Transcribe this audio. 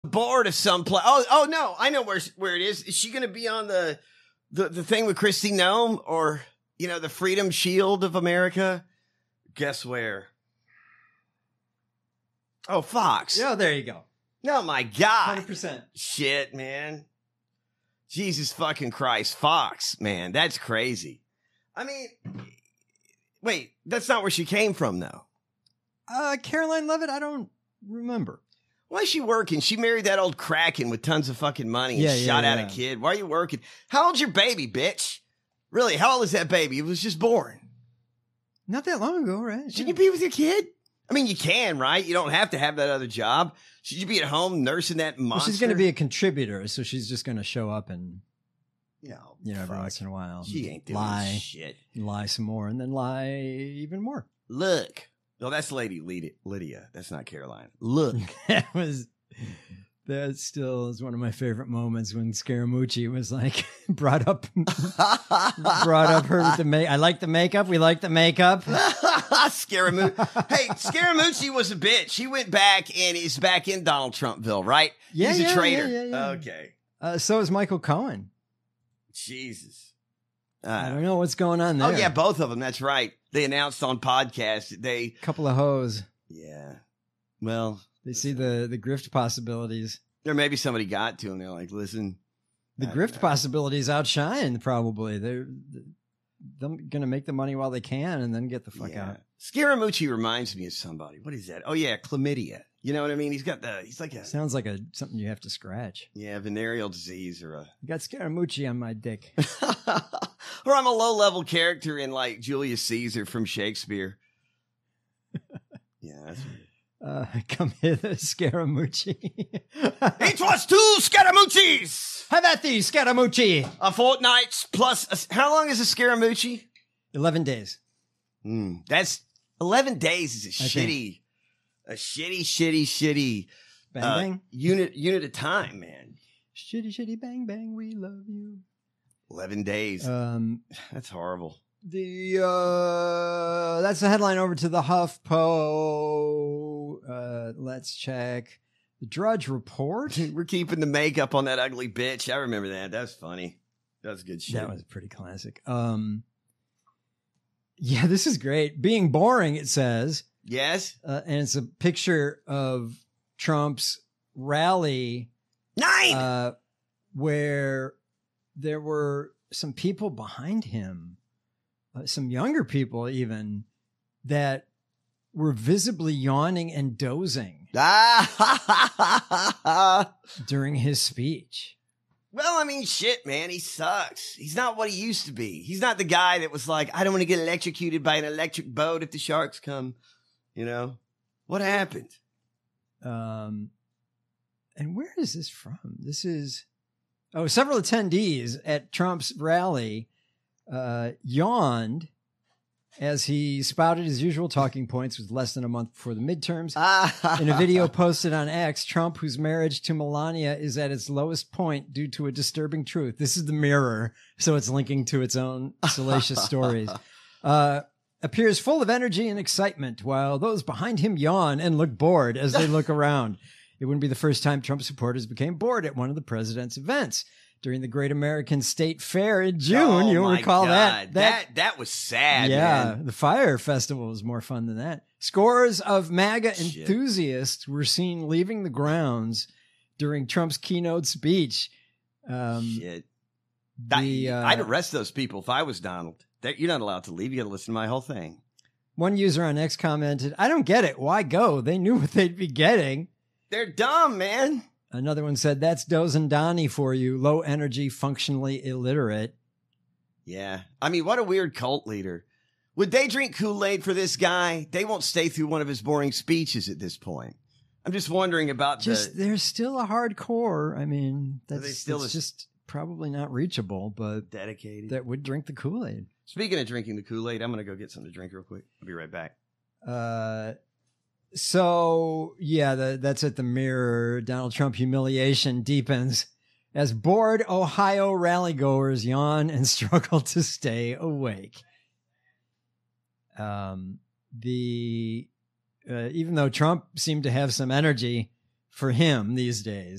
board of some place. Oh no, I know where it is. Is she going to be on the thing with Kristi Noem, or the Freedom Shield of America? Guess where? Oh, Fox. Yeah, there you go. Oh my God. 100%. Shit, man. Jesus fucking Christ. Fox, man. That's crazy. I mean, wait, that's not where she came from, though. Caroline Levitt, I don't remember. Why is she working? She married that old Kraken with tons of fucking money and shot out a kid. Why are you working? How old's your baby, bitch? Really, how old is that baby? It was just born. Not that long ago, right? Should you be with your kid? I mean, you can, right? You don't have to have that other job. Should you be at home nursing that monster? Well, she's going to be a contributor, so she's just going to show up and, every once in a while. She ain't doing shit. Lie some more, and then lie even more. Look. No, that's Lady Lydia. That's not Caroline. Look. That still is one of my favorite moments when Scaramucci was like, brought up her with the I like the makeup. We like the makeup. Scaramucci. Hey, Scaramucci was a bitch. He went back and is back in Donald Trumpville, right? Yeah, he's a traitor. Yeah. Okay. So is Michael Cohen. Jesus. I don't know what's going on there. Oh, yeah, both of them. That's right. They announced on podcast that they... Couple of hoes. Yeah. Well... They see the grift possibilities. Or maybe somebody got to him. They're like, listen... The grift possibilities outshine, probably. They're going to make the money while they can and then get the fuck out. Scaramucci reminds me of somebody. What is that? Oh, yeah, chlamydia. You know what I mean? He's like a... Sounds like something you have to scratch. Yeah, venereal disease or a... I got Scaramucci on my dick. Or I'm a low-level character in, like, Julius Caesar from Shakespeare. Yeah, that's weird. Come hither, Scaramucci. It was 2 Scaramuccis! Have at thee, Scaramucci! A fortnight plus... how long is a Scaramucci? 11 days. That's... 11 days is a shitty bang, bang? Unit of time, man. Shitty, bang, bang, we love you. 11 days. That's horrible. That's the headline. Over to the HuffPo. Let's check the Drudge Report. We're keeping the makeup on that ugly bitch. I remember that. That's funny. That's good shit. That was pretty classic. Yeah, this is great. Being boring, it says. Yes. And it's a picture of Trump's rally. 9! Where there were some people behind him, some younger people even, that were visibly yawning and dozing during his speech. Well, I mean, shit, man. He sucks. He's not what he used to be. He's not the guy that was like, I don't want to get electrocuted by an electric boat if the sharks come. You know? What happened? And where is this from? This is... Oh, several attendees at Trump's rally yawned as he spouted his usual talking points with less than a month before the midterms. In a video posted on X, Trump, whose marriage to Melania is at its lowest point due to a disturbing truth. This is the Mirror, so it's linking to its own salacious stories. Appears full of energy and excitement, while those behind him yawn and look bored as they look around. It wouldn't be the first time Trump supporters became bored at one of the president's events. During the Great American State Fair in June, you'll recall God. That was sad, man. The Fire Festival was more fun than that. Scores of MAGA enthusiasts were seen leaving the grounds during Trump's keynote speech. I'd arrest those people if I was Donald. You're not allowed to leave. You got to listen to my whole thing. One user on X commented, I don't get it. Why go? They knew what they'd be getting. They're dumb, man. Another one said, that's Dozen Donnie for you. Low energy, functionally illiterate. Yeah. I mean, what a weird cult leader. Would they drink Kool-Aid for this guy? They won't stay through one of his boring speeches at this point. I'm just wondering about there's still a hardcore. I mean, that's still just probably not reachable, but dedicated. That would drink the Kool-Aid. Speaking of drinking the Kool-Aid, I'm going to go get something to drink real quick. I'll be right back. So, yeah, that's at the Mirror. Donald Trump humiliation deepens as bored Ohio rallygoers yawn and struggle to stay awake. Even though Trump seemed to have some energy for him these days,